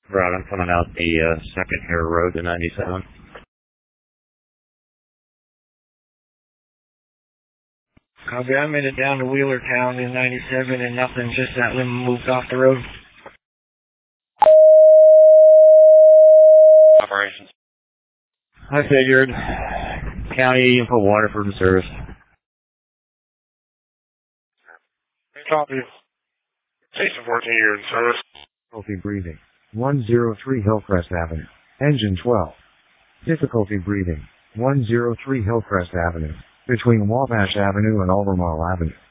Right, I'm coming out the second here road to 97. Copy, I made it down to Wheelertown in 97 and nothing, just that limo moved off the road. Operations. I figured. County Info Waterford in service. Copy. Station 14, you're in service. Difficulty breathing. 103 Hillcrest Avenue. Engine 12. Difficulty breathing. 103 Hillcrest Avenue. Between Wabash Avenue and Albemarle Avenue.